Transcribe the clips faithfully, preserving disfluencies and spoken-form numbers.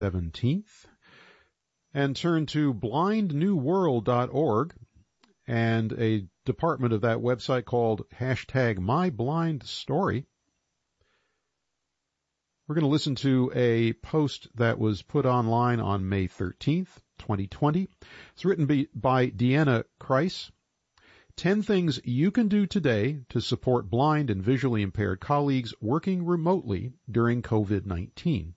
seventeenth, and turn to blind new world dot org and a department of that website called hashtag MyBlindStory. We're going to listen to a post that was put online on May thirteenth, twenty twenty. It's written by Deanna Kreis. ten things you can do today to support blind and visually impaired colleagues working remotely during COVID nineteen.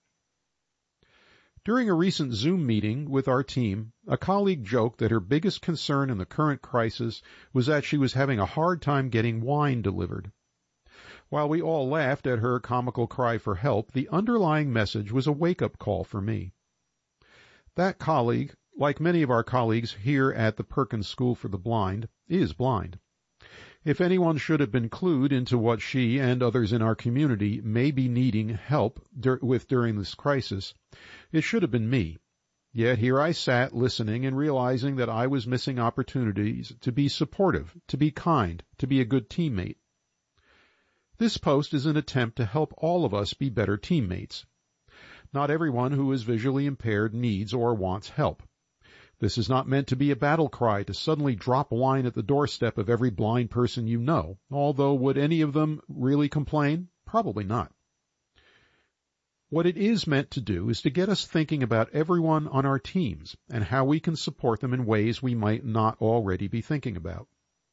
During a recent Zoom meeting with our team, a colleague joked that her biggest concern in the current crisis was that she was having a hard time getting wine delivered. While we all laughed at her comical cry for help, the underlying message was a wake-up call for me. That colleague, like many of our colleagues here at the Perkins School for the Blind, is blind. If anyone should have been clued into what she and others in our community may be needing help dur- with during this crisis, it should have been me. Yet here I sat listening and realizing that I was missing opportunities to be supportive, to be kind, to be a good teammate. This post is an attempt to help all of us be better teammates. Not everyone who is visually impaired needs or wants help. This is not meant to be a battle cry to suddenly drop wine at the doorstep of every blind person you know, although would any of them really complain? Probably not. What it is meant to do is to get us thinking about everyone on our teams and how we can support them in ways we might not already be thinking about.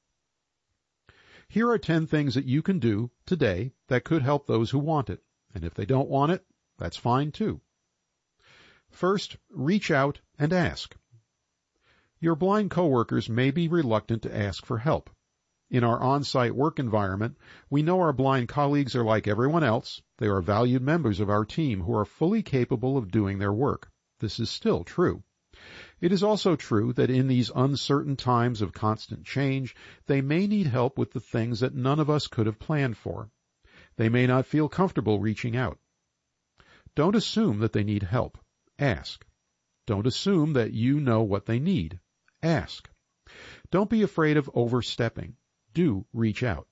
Here are ten things that you can do today that could help those who want it, and if they don't want it, that's fine too. First, reach out and ask. Your blind coworkers may be reluctant to ask for help. In our on-site work environment, we know our blind colleagues are like everyone else. They are valued members of our team who are fully capable of doing their work. This is still true. It is also true that in these uncertain times of constant change, they may need help with the things that none of us could have planned for. They may not feel comfortable reaching out. Don't assume that they need help. Ask. Don't assume that you know what they need. Ask. Don't be afraid of overstepping. Do reach out.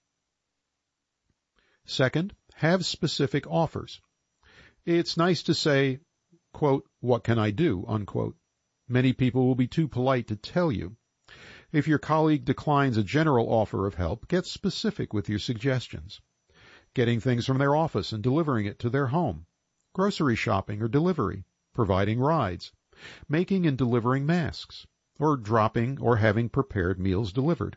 Second, have specific offers. It's nice to say, quote, what can I do, unquote. Many people will be too polite to tell you. If your colleague declines a general offer of help, get specific with your suggestions. Getting things from their office and delivering it to their home. Grocery shopping or delivery. Providing rides. Making and delivering masks. Or dropping or having prepared meals delivered.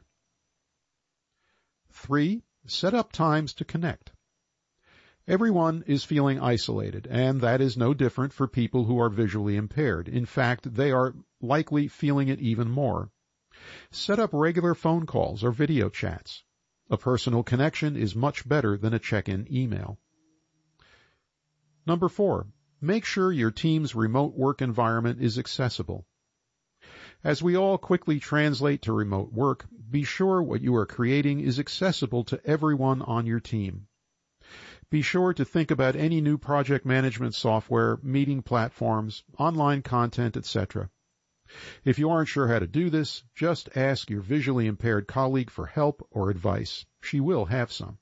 Three, set up times to connect. Everyone is feeling isolated, and that is no different for people who are visually impaired. In fact, they are likely feeling it even more. Set up regular phone calls or video chats. A personal connection is much better than a check-in email. Number four, make sure your team's remote work environment is accessible. As we all quickly translate to remote work, be sure what you are creating is accessible to everyone on your team. Be sure to think about any new project management software, meeting platforms, online content, et cetera. If you aren't sure how to do this, just ask your visually impaired colleague for help or advice. She will have some.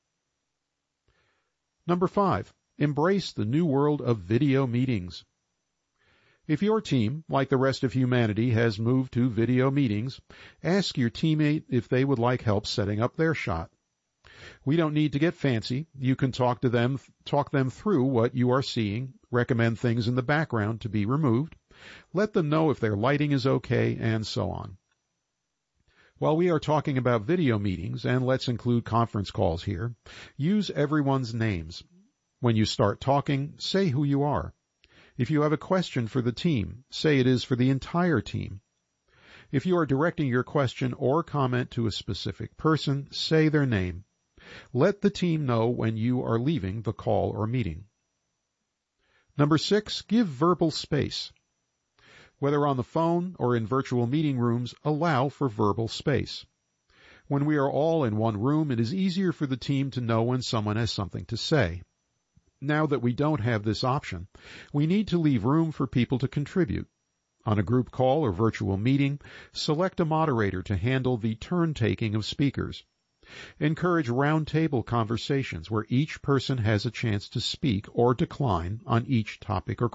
Number five, embrace the new world of video meetings. If your team, like the rest of humanity, has moved to video meetings, ask your teammate if they would like help setting up their shot. We don't need to get fancy. You can talk to them, talk them through what you are seeing, recommend things in the background to be removed, let them know if their lighting is okay, and so on. While we are talking about video meetings, and let's include conference calls here, use everyone's names. When you start talking, say who you are. If you have a question for the team, say it is for the entire team. If you are directing your question or comment to a specific person, say their name. Let the team know when you are leaving the call or meeting. Number six, give verbal space. Whether on the phone or in virtual meeting rooms, allow for verbal space. When we are all in one room, it is easier for the team to know when someone has something to say. Now that we don't have this option, we need to leave room for people to contribute. On a group call or virtual meeting, select a moderator to handle the turn-taking of speakers. Encourage roundtable conversations where each person has a chance to speak or decline on each topic or